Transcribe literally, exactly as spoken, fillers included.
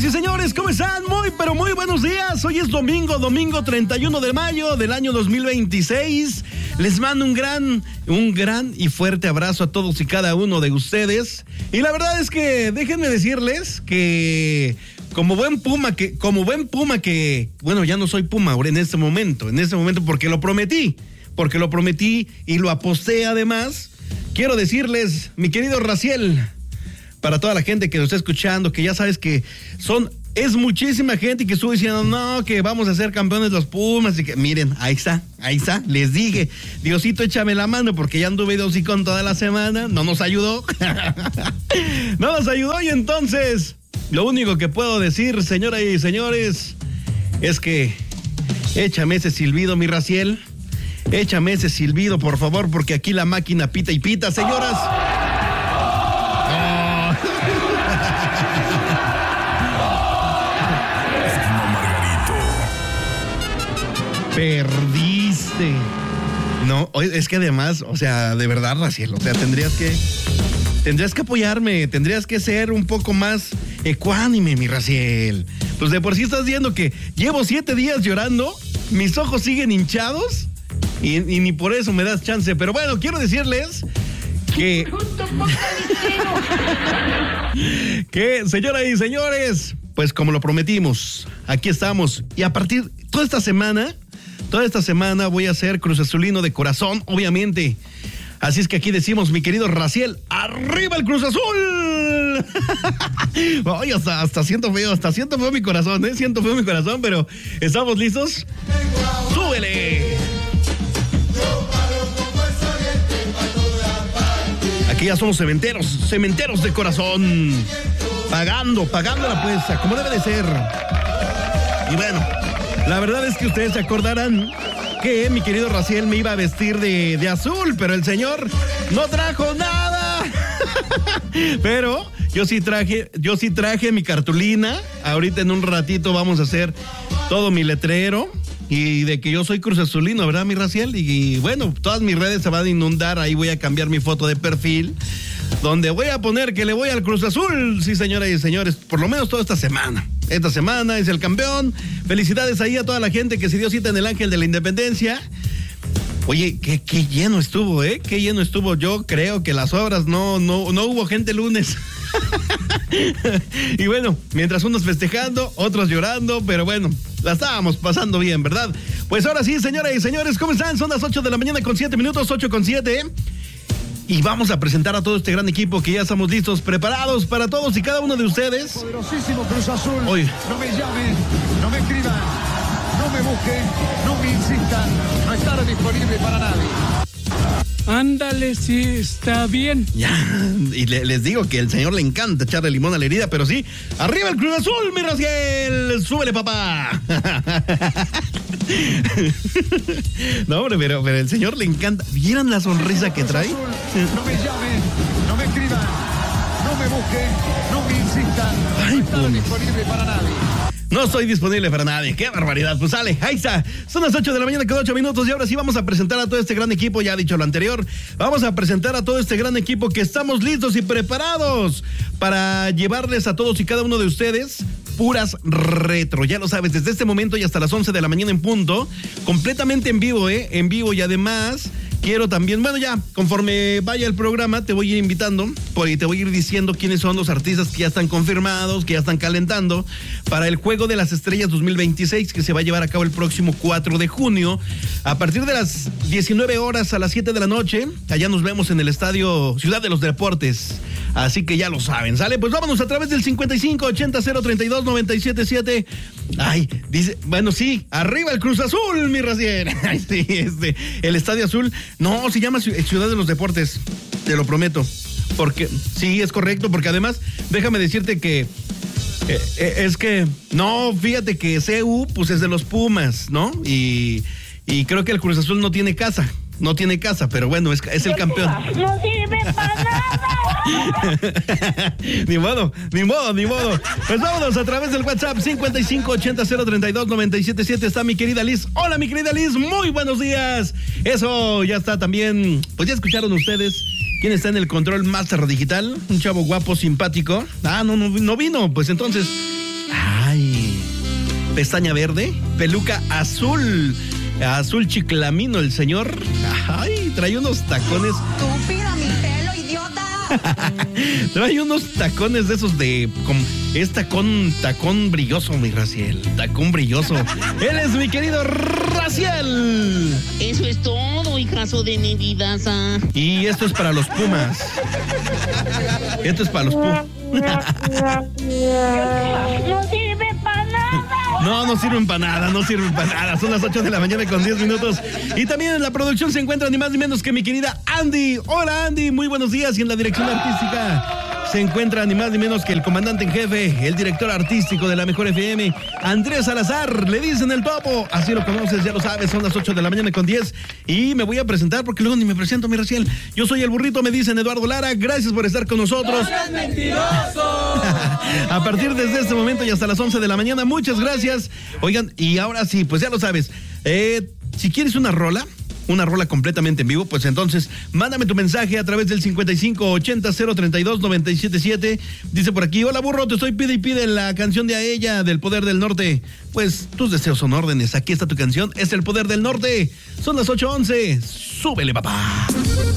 Señoras y señores, ¿cómo están? Muy, pero muy buenos días. Hoy es domingo, domingo treinta y uno de mayo del año dos mil veintiséis. Les mando un gran, un gran y fuerte abrazo a todos y cada uno de ustedes. Y la verdad es que déjenme decirles que como buen Puma, que, como buen Puma que, bueno, ya no soy Puma ahora en este momento, en este momento porque lo prometí, porque lo prometí y lo aposté además. Quiero decirles, mi querido Raciel, para toda la gente que nos está escuchando, que ya sabes que son, es muchísima gente que estuvo diciendo, no, que vamos a ser campeones los Pumas, y que miren, ahí está, ahí está, les dije, Diosito, échame la mano, porque ya anduve de hocicón toda la semana, no nos ayudó, no nos ayudó, y entonces, lo único que puedo decir, señoras y señores, es que échame ese silbido, mi Raciel, échame ese silbido, por favor, porque aquí la máquina pita y pita, señoras. Perdiste. No, es que además, o sea, de verdad, Raciel, o sea, tendrías que, tendrías que apoyarme, tendrías que ser un poco más ecuánime, mi Raciel. Pues de por sí estás viendo que llevo siete días llorando, mis ojos siguen hinchados y, y ni por eso me das chance. Pero bueno, quiero decirles que, que, señoras y señores, pues como lo prometimos, aquí estamos. Y a partir de toda esta semana, toda esta semana voy a ser Cruz Azulino de corazón, obviamente. Así es que aquí decimos, mi querido Raciel, ¡arriba el Cruz Azul! Ay, hasta, hasta siento feo, hasta siento feo mi corazón, ¿eh? Siento feo mi corazón, pero ¿estamos listos? ¡Súbele! Aquí ya somos cementeros, cementeros de corazón. Pagando, pagando la apuesta, como debe de ser. Y bueno, la verdad es que ustedes se acordarán que mi querido Raciel me iba a vestir de, de azul, pero el señor no trajo nada. Pero yo sí traje, yo sí traje mi cartulina. Ahorita en un ratito vamos a hacer todo mi letrero. Y de que yo soy Cruz Azulino, ¿verdad, mi Raciel? Y, y bueno, todas mis redes se van a inundar. Ahí voy a cambiar mi foto de perfil, donde voy a poner que le voy al Cruz Azul. Sí, señoras y señores, por lo menos toda esta semana. Esta semana es el campeón. Felicidades ahí a toda la gente que se dio cita en el Ángel de la Independencia. Oye, qué, qué lleno estuvo, ¿eh? Qué lleno estuvo. Yo creo que las obras no, no, no hubo gente el lunes. Y bueno, mientras unos festejando, otros llorando, pero bueno, la estábamos pasando bien, ¿verdad? Pues ahora sí, señoras y señores, ¿cómo están? Son las ocho de la mañana con siete minutos, ocho con siete. Y vamos a presentar a todo este gran equipo que ya estamos listos, preparados para todos y cada uno de ustedes. Poderosísimo Cruz Azul. Hoy. No me llamen, no me escriban, no me busquen, no me insistan, no estaré disponible para nadie. Ándale, sí, está bien. Ya, y le, les digo que al señor le encanta echarle limón a la herida, pero sí, ¡arriba el Cruz Azul, mi Raciel! ¡Súbele, papá! No, hombre, pero, pero el señor le encanta. ¿Vieran la sonrisa que trae? Azul, no me llamen, no me escriban, no me busquen, no me insistan, Ay, no estaré Pumas. disponible para nadie. No estoy disponible para nadie. ¡Qué barbaridad! Pues sale, ahí está. Son las ocho de la mañana con ocho minutos y ahora sí vamos a presentar a todo este gran equipo. Ya he dicho lo anterior. Vamos a presentar a todo este gran equipo que estamos listos y preparados para llevarles a todos y cada uno de ustedes puras retro. Ya lo sabes, desde este momento y hasta las once de la mañana en punto. Completamente en vivo, ¿eh? En vivo y además quiero también, bueno ya, conforme vaya el programa te voy a ir invitando y te voy a ir diciendo quiénes son los artistas que ya están confirmados, que ya están calentando para el Juego de las Estrellas dos mil veintiséis que se va a llevar a cabo el próximo cuatro de junio a partir de las diecinueve horas a las siete de la noche. Allá nos vemos en el Estadio Ciudad de los Deportes, así que ya lo saben, ¿sale? Pues vámonos a través del cincuenta y cinco ochenta cero treinta y dos noventa y siete siete. Ay, dice, bueno sí, arriba el Cruz Azul, mi Raciel. Ay, sí, este, el Estadio Azul. No, se llama Ciudad de los Deportes, te lo prometo. Porque, sí, es correcto, porque además, déjame decirte que eh, eh, es que, no, fíjate que C U, pues es de los Pumas, ¿no? Y, y creo que el Cruz Azul no tiene casa, no tiene casa, pero bueno, es, es el campeón. No sirve para nada. Ni modo, ni modo, ni modo. Pues vámonos a través del WhatsApp cincuenta y cinco ochenta cero treinta y dos noventa y siete siete. Está mi querida Liz. Hola, mi querida Liz, muy buenos días. Eso, ya está también. Pues ya escucharon ustedes quién está en el control Master Digital. Un chavo guapo, simpático. Ah, no, no, no vino. Pues entonces, Ay, pestaña verde, peluca azul, azul chiclamino el señor. Ay, trae unos tacones. Estúpida, mi pelo, idiota. Trae unos tacones de esos de... Con, es tacón, tacón brilloso, mi Raciel. Tacón brilloso. Él es mi querido Raciel. Eso es todo, hijazo de mi vida. Y esto es para los Pumas. Esto es para los Pumas. No sirve para nada. No, no sirven para nada, no sirven para nada. Son las ocho de la mañana con diez minutos. Y también en la producción se encuentra ni más ni menos que mi querida Andy. Hola, Andy, muy buenos días. Y en la dirección artística se encuentra ni más ni menos que el comandante en jefe, el director artístico de la Mejor F M, Andrés Salazar. Le dicen el Topo, así lo conoces, ya lo sabes. Son las ocho de la mañana con diez. Y me voy a presentar porque luego ni me presento, mi Raciel. Yo soy el burrito, me dicen Eduardo Lara. Gracias por estar con nosotros. ¡No, mentiroso! A partir desde este momento y hasta las once de la mañana, muchas gracias. Oigan, y ahora sí, pues ya lo sabes. Eh, si quieres una rola, una rola completamente en vivo, pues entonces mándame tu mensaje a través del cincuenta y cinco ochenta cero treinta y dos noventa y siete siete. Dice por aquí: hola burro, te estoy pide y pide la canción de A Ella del Poder del Norte. Pues tus deseos son órdenes, aquí está tu canción, es El Poder del Norte. Son las ocho once, súbele papá.